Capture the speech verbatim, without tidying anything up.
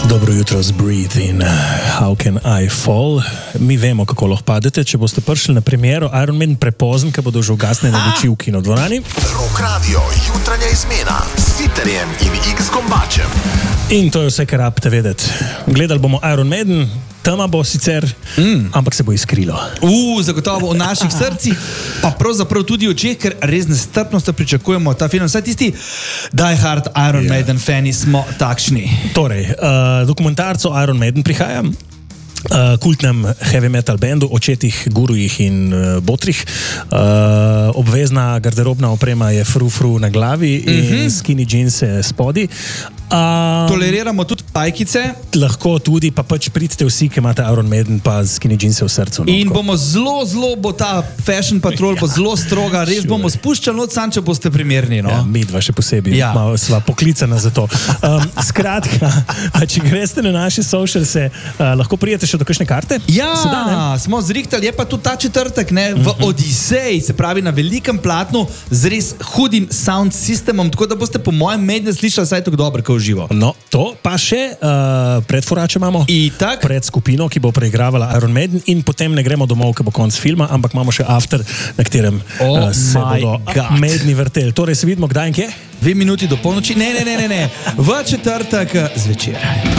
Dobro jutro z Breathe in How Can I Fall. Mi vemo, kako lahko padete, če boste prišli na premiero Iron Man prepozen, ko bodo že ugasnjene luči v kinodvorani. Rock Radio, jutranja izmena s Sitterjem in X Kombačem. In to je vse, kar rabite vedeti. Gledali bomo Iron Maiden, tema bo sicer, mm. ampak se bo iskrilo. Uh, zagotovo v naših srcih, pa pravzaprav tudi v očeh, ker res nestrpnostjo pričakujemo ta film. Vsaj tisti Die Hard Iron yeah. Maiden fani smo takšni. Torej, uh, dokumentarc o Iron Maiden prihaja. Uh, kultnem heavy metal bandu, očetih, gurujih in uh, botrih. Uh, obvezna garderobna oprema je fru-fru na glavi mm-hmm. in skinny jeanse spodi. Uh, Toleriramo tudi pajkice. Lahko tudi, pa pač pridite vsi, ki imate Iron Maiden pa skinny jeanse v srcu. No, in bomo zelo, zelo, bo ta fashion patrol ja. bo zelo stroga, res sure. bomo spuščali noč sam, če boste primerni. No? Ja, mi dva še posebej, ja. malo sva poklicana za to. Um, skratka, če greste na naše socialse, uh, lahko prijete še do kakšne karte? Ja, da, smo zrihtali, je pa tudi ta četrtek, ne, v uh-huh. Odiseji, se pravi na velikem platnu, z res hudim sound systemom, tako da boste po mojem mediju slišali vsaj tako dobro, kot živo. No, to pa še uh, predforače imamo, Itak. pred skupino, ki bo preigravala Iron Maiden in potem ne gremo domov, ko bo konc filma, ampak imamo še after, na katerem oh uh, se bodo Maideni vrteli. Torej se vidimo kdaj in kje? Dve minuti do polnoči, ne, ne, ne, ne, ne. v četrtek zvečer.